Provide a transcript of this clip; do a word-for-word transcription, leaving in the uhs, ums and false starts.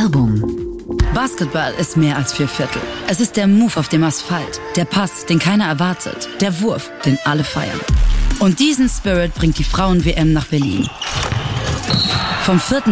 Werbung. Basketball ist mehr als vier Viertel. Es ist der Move auf dem Asphalt, der Pass, den keiner erwartet, der Wurf, den alle feiern. Und diesen Spirit bringt die Frauen-W M nach Berlin. Vom vierten